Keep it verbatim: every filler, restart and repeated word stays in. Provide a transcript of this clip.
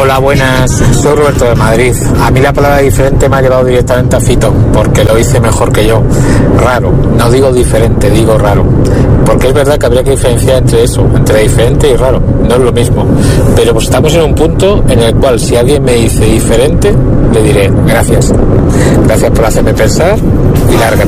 Hola, buenas, soy Roberto de Madrid. A mí la palabra diferente me ha llevado directamente a Fito, porque lo hice mejor que yo. Raro, no digo diferente, digo raro. Porque es verdad que habría que diferenciar entre eso, entre diferente y raro, no es lo mismo. Pero pues estamos en un punto en el cual si alguien me dice diferente, le diré gracias. Gracias por hacerme pensar y larga.